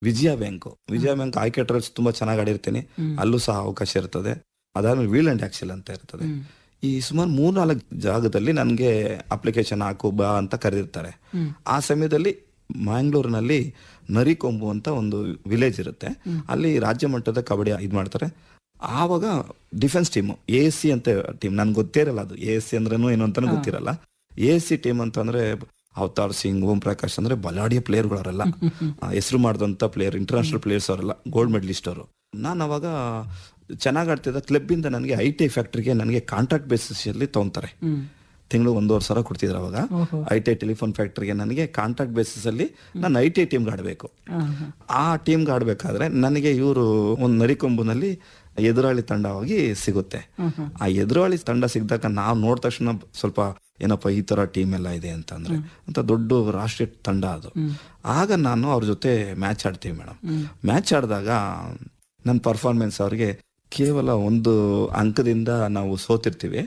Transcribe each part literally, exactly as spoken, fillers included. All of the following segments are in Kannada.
ವಿಜಯ ಬ್ಯಾಂಕ್ ವಿಜಯ ಬ್ಯಾಂಕ್ ಆಯ್ಕೆ ಟ್ರಯಲ್ಸ್ ತುಂಬಾ ಚೆನ್ನಾಗಿ ಆಡಿರ್ತೀನಿ, ಅಲ್ಲೂ ಸಹ ಅವಕಾಶ ಇರ್ತದೆ. ಅದಾದ್ಮೇಲೆ ವೀಲ್ ಅಂಡ್ ಆಕ್ಸೆಲ್ ಅಂತ ಇರ್ತದೆ. ಈ ಸುಮಾರು ಮೂರ್ ನಾಲ್ಕು ಜಾಗದಲ್ಲಿ ನನಗೆ ಅಪ್ಲಿಕೇಶನ್ ಹಾಕು ಬಾ ಅಂತ ಕರೆದಿರ್ತಾರೆ. ಆ ಸಮಯದಲ್ಲಿ ಮ್ಯಾಂಗ್ಳೂರಿನಲ್ಲಿ ನರಿಕೊಂಬು ಅಂತ ಒಂದು ವಿಲೇಜ್ ಇರುತ್ತೆ, ಅಲ್ಲಿ ರಾಜ್ಯ ಮಟ್ಟದ ಕಬಡ್ಡಿ ಇದು ಮಾಡ್ತಾರೆ. ಆವಾಗ defence team A S C ಅಂತ ಟೀಮ್, ನನ್ಗೆ ಗೊತ್ತೇ ಇರಲ್ಲ ಅದು ಎ ಎಸ್ ಸಿ ಅಂದ್ರೇನು ಏನು ಅಂತಾನು ಗೊತ್ತಿರಲ್ಲ. ಎ ಎಸ್ ಸಿ ಟೀಮ್ ಅಂತಂದ್ರೆ ಅವತಾರ್ ಸಿಂಗ್, ಓಂ ಪ್ರಕಾಶ್ ಅಂದ್ರೆ ಬಲಾಢ್ಯ ಪ್ಲೇಯರ್ಗಳು ಅವರೆಲ್ಲ, ಹೆಸರು ಮಾಡಿದಂತ ಪ್ಲೇಯರ್, ಇಂಟರ್ನ್ಯಾಷನಲ್ ಪ್ಲೇಯರ್ಸ್ ಅವರೆಲ್ಲ, ಗೋಲ್ಡ್ ಮೆಡಲಿಸ್ಟ್ ಅವರು. ನಾನು ಅವಾಗ ಚೆನ್ನಾಗಿ ಆಡ್ತಿದ್ದ ಕ್ಲಬ್ ಇಂದ ನನಗೆ ಐ ಟಿ ಐ ಫ್ಯಾಕ್ಟ್ರಿಗೆ ನನಗೆ ಕಾಂಟ್ರಾಕ್ಟ್ ಬೇಸಿಸ್ ಅಲ್ಲಿ ತಗೊಂತಾರೆ. ತಿಂಗಳು ಒಂದೂವರೆ ಸಾವಿರ ಕೊಡ್ತಿದ್ರು ಅವಾಗ. ಐ ಟಿ ಐ ಟೆಲಿಫೋನ್ ಫ್ಯಾಕ್ಟ್ರಿಗೆ ನನಗೆ ಕಾಂಟ್ರಾಕ್ಟ್ ಬೇಸಿಸ್ ಅಲ್ಲಿ ನಾನು ಐ ಟಿ ಐ ಟೀಮ್ಗೆ ಆಡಬೇಕು. ಆ ಟೀಮ್ಗೆ ಆಡ್ಬೇಕಾದ್ರೆ ನನಗೆ ಇವರು ಒಂದು ನರಿಕೊಂಬುನಲ್ಲಿ ಎದುರಾಳಿ ತಂಡವಾಗಿ ಸಿಗುತ್ತೆ. ಆ ಎದುರಾಳಿ ತಂಡ ಸಿಗ್ದಾಗ ನಾವು ನೋಡಿದ ತಕ್ಷಣ ಸ್ವಲ್ಪ ಏನಪ್ಪ ಈ ತರ ಟೀಮ್ ಎಲ್ಲ ಇದೆ ಅಂತಂದ್ರೆ ಅಂತ ದೊಡ್ಡ ರಾಷ್ಟ್ರೀಯ ತಂಡ ಅದು. ಆಗ ನಾನು ಅವ್ರ ಜೊತೆ ಮ್ಯಾಚ್ ಆಡ್ತೀವಿ ಮೇಡಮ್. ಮ್ಯಾಚ್ ಆಡಿದಾಗ ನನ್ನ ಪರ್ಫಾರ್ಮೆನ್ಸ್ ಅವ್ರಿಗೆ ಕೇವಲ ಒಂದು ಅಂಕದಿಂದ ನಾವು ಸೋತಿರ್ತೀವಿ.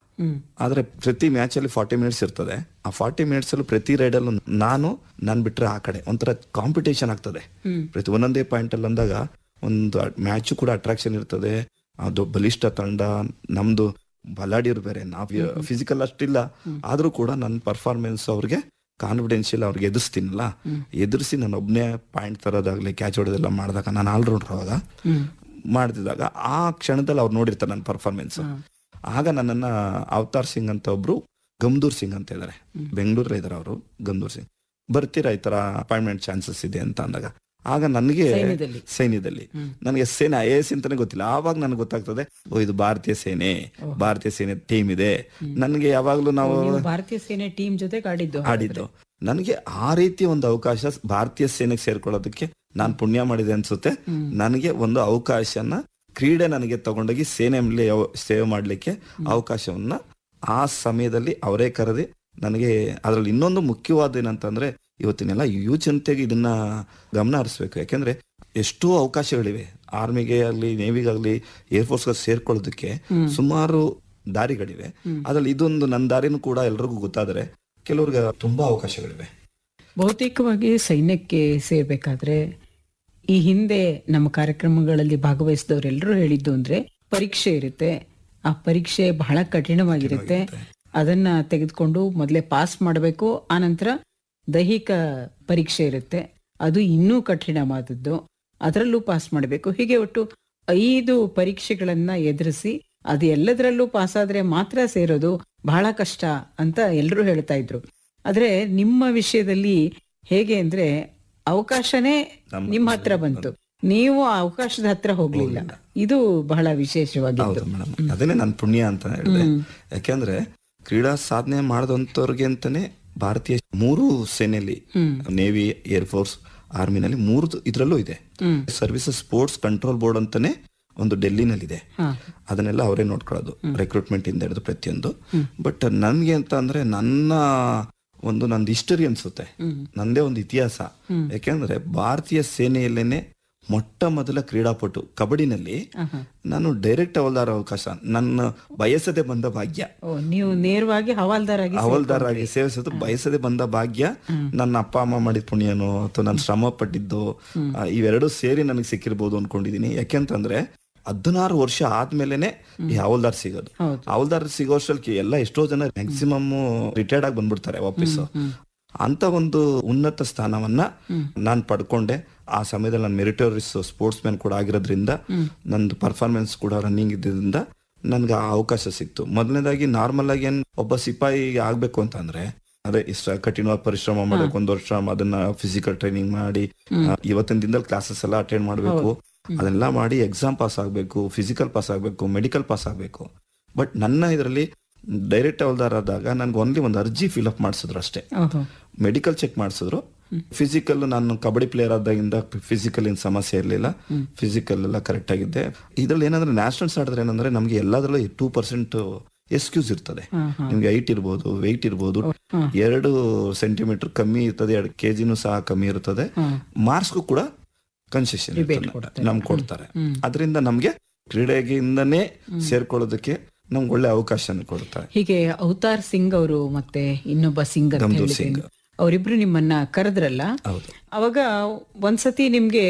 ಆದ್ರೆ ಪ್ರತಿ ಮ್ಯಾಚ್ ಅಲ್ಲಿ ಫಾರ್ಟಿ ಮಿನಿಟ್ಸ್ ಇರ್ತದೆ. ಆ ಫಾರ್ಟಿ ಮಿನಿಟ್ಸ್ ಅಲ್ಲಿ ಪ್ರತಿ ರೈಡ್ ಅಲ್ಲೂ ನಾನು ನಾನ್ ಬಿಟ್ರೆ ಆ ಕಡೆ ಒಂಥರ ಕಾಂಪಿಟೇಷನ್ ಆಗ್ತದೆ. ಪ್ರತಿ ಒಂದೊಂದೇ ಪಾಯಿಂಟ್ ಅಲ್ಲಿ ಅಂದಾಗ ಒಂದು ಮ್ಯಾಚ್ ಕೂಡ ಅಟ್ರಾಕ್ಷನ್ ಇರ್ತದೆ. ಅದು ಬಲಿಷ್ಠ ತಂಡ, ನಮ್ದು ಬಲಾಡಿಯರು ಬೇರೆ, ನಾವ್ ಫಿಸಿಕಲ್ ಅಷ್ಟಿಲ್ಲ, ಆದ್ರೂ ಕೂಡ ನನ್ನ ಪರ್ಫಾರ್ಮೆನ್ಸ್ ಅವ್ರಿಗೆ ಕಾನ್ಫಿಡೆನ್ಷಿಯಲ್ ಅವ್ರಿಗೆ ಎದುರಿಸ್ತೀನಲ್ಲ, ಎದುರಿಸಿ ನಾನು ಒಬ್ನೇ ಪಾಯಿಂಟ್ ತರೋದಾಗ್ಲಿ, ಕ್ಯಾಚ್ ಹೊಡೆದೆಲ್ಲ ಮಾಡಿದಾಗ ನಾನು ಆಲ್ರೌಂಡರ್ ಅವಾಗ ಮಾಡ್ತಿದ್ದಾಗ ಆ ಕ್ಷಣದಲ್ಲಿ ಅವ್ರು ನೋಡಿರ್ತಾರೆ ನನ್ನ ಪರ್ಫಾರ್ಮೆನ್ಸ್. ಆಗ ನನ್ನನ್ನ ಅವತಾರ್ ಸಿಂಗ್ ಅಂತ ಒಬ್ರು, ಗಮ್ದೂರ್ ಸಿಂಗ್ ಅಂತ ಇದಾರೆ, ಬೆಂಗಳೂರಲ್ಲಿ ಇದಾರೆ ಅವರು, ಗಮ್ದೂರ್ ಸಿಂಗ್, ಬರ್ತೀರಾ ಈ ತರ ಅಪಾಯಿಂಟ್ಮೆಂಟ್ ಚಾನ್ಸಸ್ ಇದೆ ಅಂತ ಅಂದಾಗ, ಆಗ ನನಗೆ ಸೈನ್ಯದಲ್ಲಿ ನನಗೆ ಸೇನೆ ಐ ಎ ಎಸ್ ಅಂತಾನೆ ಗೊತ್ತಿಲ್ಲ. ಆವಾಗ ನನಗೆ ಗೊತ್ತಾಗ್ತದೆ, ಓ ಇದು ಭಾರತೀಯ ಸೇನೆ, ಭಾರತೀಯ ಸೇನೆ ಟೀಮ್ ಇದೆ. ನನಗೆ ಯಾವಾಗ್ಲೂ ನಾವು ಭಾರತೀಯ ಸೇನೆ ಟೀಮ್ ಜೊತೆ ಆಡಿದ್ದು ಆಡಿದ್ದು ನನಗೆ ಆ ರೀತಿ ಒಂದು ಅವಕಾಶ ಭಾರತೀಯ ಸೇನೆಗೆ ಸೇರ್ಕೊಳ್ಳೋದಕ್ಕೆ ನಾನು ಪುಣ್ಯ ಮಾಡಿದೆ ಅನ್ಸುತ್ತೆ. ನನಗೆ ಒಂದು ಅವಕಾಶನ ಕ್ರೀಡೆ ನನಗೆ ತಗೊಂಡೋಗಿ ಸೇನೆಯಲ್ಲಿ ಸೇವೆ ಮಾಡ್ಲಿಕ್ಕೆ ಅವಕಾಶವನ್ನ ಆ ಸಮಯದಲ್ಲಿ ಅವರೇ ಕರೆದಿ ನನಗೆ. ಅದ್ರಲ್ಲಿ ಇನ್ನೊಂದು ಮುಖ್ಯವಾದ ಏನಂತಂದ್ರೆ, ಇವತ್ತಿನೆಲ್ಲ ಯುವ ಜನತೆಗೆ ಇದನ್ನ ಗಮನ ಹರಿಸ್ಬೇಕು. ಯಾಕೆಂದ್ರೆ ಎಷ್ಟೋ ಅವಕಾಶಗಳಿವೆ, ಆರ್ಮಿಗೆ ಆಗ್ಲಿ, ನೇವಿಗಾಗ್ಲಿ, ಏರ್ಫೋರ್ಸ್ ಸೇರ್ಕೊಳ್ಳೋದಕ್ಕೆ ಸುಮಾರು ದಾರಿಗಳಿವೆ. ಅದ್ರಲ್ಲಿ ಇದೊಂದು ನನ್ನ ದಾರಿನೂ ಕೂಡ ಎಲ್ರಿಗೂ ಗೊತ್ತಾದ್ರೆ ಕೆಲವ್ರಿಗೆ ತುಂಬಾ ಅವಕಾಶಗಳಿವೆ. ಬಹುತೇಕವಾಗಿ ಸೈನ್ಯಕ್ಕೆ ಸೇರ್ಬೇಕಾದ್ರೆ ಈ ಹಿಂದೆ ನಮ್ಮ ಕಾರ್ಯಕ್ರಮಗಳಲ್ಲಿ ಭಾಗವಹಿಸಿದವರೆಲ್ಲರೂ ಹೇಳಿದ್ದು ಅಂದ್ರೆ ಪರೀಕ್ಷೆ ಇರುತ್ತೆ, ಆ ಪರೀಕ್ಷೆ ಬಹಳ ಕಠಿಣವಾಗಿರುತ್ತೆ, ಅದನ್ನ ತೆಗೆದುಕೊಂಡು ಮೊದಲೇ ಪಾಸ್ ಮಾಡಬೇಕು. ಆನಂತರ ದೈಹಿಕ ಪರೀಕ್ಷೆ ಇರುತ್ತೆ, ಅದು ಇನ್ನೂ ಕಠಿಣವಾದದ್ದು, ಅದರಲ್ಲೂ ಪಾಸ್ ಮಾಡಬೇಕು. ಹೀಗೆ ಒಟ್ಟು ಐದು ಪರೀಕ್ಷೆಗಳನ್ನ ಎದುರಿಸಿ ಅದು ಎಲ್ಲದರಲ್ಲೂ ಪಾಸ್ ಆದ್ರೆ ಮಾತ್ರ ಸೇರೋದು ಬಹಳ ಕಷ್ಟ ಅಂತ ಎಲ್ಲರೂ ಹೇಳ್ತಾ ಇದ್ರು. ಆದ್ರೆ ನಿಮ್ಮ ವಿಷಯದಲ್ಲಿ ಹೇಗೆ ಅಂದ್ರೆ ಅವಕಾಶನೇ ನಿಮ್ಮ ಹತ್ರ ಬಂತು, ನೀವು ಆ ಅವಕಾಶದ ಹತ್ರ ಹೋಗ್ಲಿಲ್ಲ. ಇದು ಬಹಳ ವಿಶೇಷವಾಗಿತ್ತು. ಅದನ್ನೇ ನನ್ನ ಪುಣ್ಯ ಅಂತ ಹೇಳಿದೆ. ಯಾಕೆಂದ್ರೆ ಕ್ರೀಡಾ ಸಾಧನೆ ಮಾಡದಂತವ್ರಿಗೆ ಅಂತಾನೆ ಭಾರತೀಯ ಮೂರು ಸೇನೆಯಲ್ಲಿ, ನೇವಿ, ಏರ್ಫೋರ್ಸ್, ಆರ್ಮಿನಲ್ಲಿ ಮೂರು ಇದ್ರಲ್ಲೂ ಇದೆ. ಸರ್ವಿಸಸ್ ಸ್ಪೋರ್ಟ್ಸ್ ಕಂಟ್ರೋಲ್ ಬೋರ್ಡ್ ಅಂತಾನೆ ಒಂದು ಡೆಲ್ಲಿನಲ್ಲಿ ಇದೆ. ಅದನ್ನೆಲ್ಲ ಅವರೇ ನೋಡ್ಕೊಳ್ಳೋದು, ರೆಕ್ರೂಟ್ಮೆಂಟ್ ಇಂದ ಹಿಡಿದು ಪ್ರತಿಯೊಂದು. ಬಟ್ ನನ್ಗೆ ಅಂತ ಅಂದ್ರೆ ನನ್ನ ಒಂದು ನಂದು ಹಿಸ್ಟರಿ ಅನ್ಸುತ್ತೆ, ನಂದೇ ಒಂದು ಇತಿಹಾಸ. ಯಾಕೆಂದ್ರೆ ಭಾರತೀಯ ಸೇನೆಯಲ್ಲೇನೆ ಮೊಟ್ಟ ಮೊದಲ ಕ್ರೀಡಾಪಟು ಕಬಡ್ಡಿನಲ್ಲಿ ನಾನು ಡೈರೆಕ್ಟ್ ಹವಾಲ್ದಾರ್ ಅವಕಾಶ, ನನ್ನ ಬಯಸದೆ ಬಂದ ಭಾಗ್ಯ. ನೀವು ನೇರವಾಗಿ ಹವಾಲ್ದಾರ್ ಹವಾಲ್ದಾರ್ ಆಗಿ ಸೇವಿಸೋದು ಬಯಸದೆ ಬಂದ ಭಾಗ್ಯ. ನನ್ನ ಅಪ್ಪ ಅಮ್ಮ ಮಾಡಿದ ಪುಣ್ಯನೋ ಅಥವಾ ನಾನು ಶ್ರಮ ಪಟ್ಟಿದ್ದು, ಇವೆರಡು ಸೇರಿ ನನಗೆ ಸಿಕ್ಕಿರ್ಬೋದು ಅನ್ಕೊಂಡಿದೀನಿ. ಯಾಕೆಂತಂದ್ರೆ ಹದಿನಾರು ವರ್ಷ ಆದ್ಮೇಲೆನೆ ಈ ಹವಾಲ್ದಾರ್ ಸಿಗೋದು. ಹವಾಲ್ದಾರ್ ಸಿಗೋ ಅಷ್ಟಲ್ಲಿ ಎಲ್ಲ ಎಷ್ಟೋ ಜನ ಮ್ಯಾಕ್ಸಿಮಮ್ ರಿಟೈರ್ಡ್ ಆಗಿ ಬಂದ್ಬಿಡ್ತಾರೆ ವಾಪಸ್ಸು. ಅಂತ ಒಂದು ಉನ್ನತ ಸ್ಥಾನವನ್ನ ನಾನ್ ಪಡ್ಕೊಂಡೆ. ಆ ಸಮಯದಲ್ಲಿ ನಾನು ಮೆರಿಟೋರಿಯಸ್ ಸ್ಪೋರ್ಟ್ಸ್ ಮ್ಯಾನ್ ಕೂಡ ಆಗಿರೋದ್ರಿಂದ, ನಂದು ಪರ್ಫಾರ್ಮೆನ್ಸ್ ಕೂಡ ರನ್ನಿಂಗ್ ಇದ್ದಿದ್ರಿಂದ ನನ್ಗೆ ಆ ಅವಕಾಶ ಸಿಕ್ತು. ಮೊದಲನೇದಾಗಿ ನಾರ್ಮಲ್ ಆಗಿ ಏನ್ ಒಬ್ಬ ಸಿಪಾಯಿ ಆಗ್ಬೇಕು ಅಂತಂದ್ರೆ ಅದೇ ಇಷ್ಟ ಕಠಿಣವಾಗಿ ಪರಿಶ್ರಮ ಮಾಡಬೇಕು, ಒಂದ್ ವರ್ಷ ಅದನ್ನ ಫಿಸಿಕಲ್ ಟ್ರೈನಿಂಗ್ ಮಾಡಿ, ಇವತ್ತಿನ ದಿನದಲ್ಲಿ ಕ್ಲಾಸಸ್ ಎಲ್ಲ ಅಟೆಂಡ್ ಮಾಡ್ಬೇಕು, ಅದೆಲ್ಲ ಮಾಡಿ ಎಕ್ಸಾಮ್ ಪಾಸ್ ಆಗ್ಬೇಕು, ಫಿಸಿಕಲ್ ಪಾಸ್ ಆಗ್ಬೇಕು, ಮೆಡಿಕಲ್ ಪಾಸ್ ಆಗ್ಬೇಕು. ಬಟ್ ನನ್ನ ಇದರಲ್ಲಿ ಡೈರೆಕ್ಟ್ ಹವಾಲ್ದಾರ್ ಆದಾಗ ನನ್ಗೆ ಓನ್ಲಿ ಒಂದು ಅರ್ಜಿ ಫಿಲ್ ಅಪ್ ಮಾಡಿಸಿದ್ರು ಅಷ್ಟೇ. ಮೆಡಿಕಲ್ ಚೆಕ್ ಮಾಡಿಸಿದ್ರು, ಫಿಸಿಕಲ್ ನಾನು ಕಬಡ್ಡಿ ಪ್ಲೇಯರ್ ಆದಾಗಿಂದ ಫಿಸಿಕಲ್ ಏನ್ ಸಮಸ್ಯೆ ಇರಲಿಲ್ಲ, ಫಿಸಿಕಲ್ ಎಲ್ಲ ಕರೆಕ್ಟ್ ಆಗಿದ್ದೆ. ಇದ್ರಲ್ಲಿ ಏನಂದ್ರೆ ನ್ಯಾಷನಲ್ಸ್ ಆಡಿದ್ರೆ ಏನಂದ್ರೆ ನಮ್ಗೆ ಎಲ್ಲಾದ್ರಲ್ಲೂ ಟೂ ಪರ್ಸೆಂಟ್ ಎಕ್ಸ್ಕ್ಯೂಸ್ ಇರ್ತದೆ. ನಿಮ್ಗೆ ಹೈಟ್ ಇರ್ಬೋದು, ವೆಯ್ಟ್ ಇರ್ಬೋದು, ಎರಡು ಸೆಂಟಿಮೀಟರ್ ಕಮ್ಮಿ ಇರ್ತದೆ, ಎರಡು ಕೆಜಿನೂ ಸಹ ಕಮ್ಮಿ ಇರ್ತದೆ, ಮಾರ್ಕ್ಸ್ಗೂ ಕೂಡ ಕನ್ಸೆಷನ್ ನಮ್ಗೆ ಕೊಡ್ತಾರೆ. ಅದರಿಂದ ನಮ್ಗೆ ಕ್ರೀಡೆಗಿಂದನೇ ಸೇರ್ಕೊಳ್ಳೋದಕ್ಕೆ ನಮ್ಗೆ ಒಳ್ಳೆ ಅವಕಾಶ ಕೊಡ್ತಾರೆ. ಹೀಗೆ ಅವತಾರ್ ಸಿಂಗ್ ಅವರು ಮತ್ತೆ ಇನ್ನೊಬ್ಬ ಸಿಂಗ್ ಅವರಿಬ್ರು ನಿಮ್ಮನ್ನ ಕರೆದ್ರಲ್ಲ, ಅವಾಗ ಒಂದ್ಸತಿ ನಿಮ್ಗೆ